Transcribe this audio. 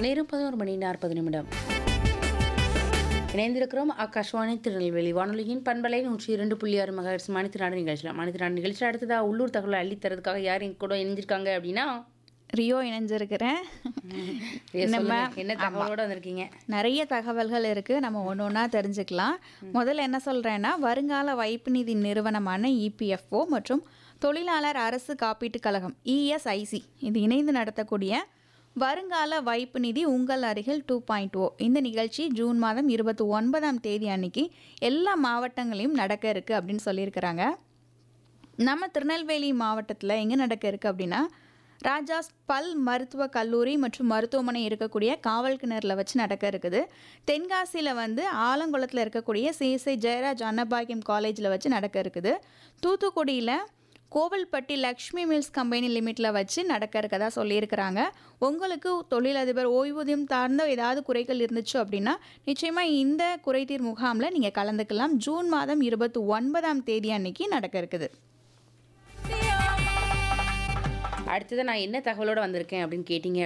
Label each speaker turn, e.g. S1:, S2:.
S1: நேரம் 11:40 இணைந்திருக்கிறோம் ஆகாஷ்வாணி திருநெல்வேலி வானொலியின் பண்பலை 102.6 மெகாஹெர்ட்ஸ் மணித்திராடு நிகழ்ச்சியில். மணித்திராடு நிகழ்ச்சியில் அடுத்ததாக உள்ளூர் தகவலை அள்ளித்தரதுக்காக யார் எங்க கூட இணைஞ்சிருக்காங்க அப்படின்னா
S2: ரியோ இணைஞ்சிருக்கிறேன்.
S1: என்ன தகவலோட வந்திருக்கீங்க?
S2: நிறைய தகவல்கள் இருக்குது, நம்ம ஒன்று ஒன்றா தெரிஞ்சுக்கலாம். முதல்ல என்ன சொல்கிறேன்னா, வருங்கால வைப்பு நிதி நிறுவனமான இபிஎஃப்ஓ மற்றும் தொழிலாளர் அரசு காப்பீட்டுக் கழகம் இஎஸ்ஐசி இது இணைந்து நடத்தக்கூடிய வருங்கால வைப்பு நிதி உங்கள் அருகில் 2.0 இந்த நிகழ்ச்சி ஜூன் மாதம் 29 அன்னைக்கு எல்லா மாவட்டங்களையும் நடக்க இருக்குது அப்படின்னு சொல்லியிருக்கிறாங்க. நம்ம திருநெல்வேலி மாவட்டத்தில் எங்கே நடக்க இருக்குது அப்படின்னா, ராஜாஸ் பல் மருத்துவக் கல்லூரி மற்றும் மருத்துவமனை இருக்கக்கூடிய காவல் கிணறுல வச்சு நடக்க இருக்குது. தென்காசியில் வந்து ஆலங்குளத்தில் இருக்கக்கூடிய சிஎஸ்ஐ ஜெயராஜ் அன்னபாகியம் காலேஜில் வச்சு நடக்க இருக்குது. தூத்துக்குடியில் கோவில்பட்டி லக்ஷ்மி மில்ஸ் கம்பெனி லிமிட்டில் வச்சு நடக்க இருக்கதா சொல்லியிருக்கிறாங்க. உங்களுக்கு தொழிலதிபர் ஓய்வூதியம் சார்ந்த ஏதாவது குறைகள் இருந்துச்சு அப்படின்னா நிச்சயமாக இந்த குறைதீர் முகாமில் நீங்கள் கலந்துக்கலாம். ஜூன் மாதம் 29 அன்னைக்கு நடக்க இருக்குது.
S1: அடுத்தது நான் என்ன தகவலோட வந்திருக்கேன் அப்படின்னு கேட்டீங்க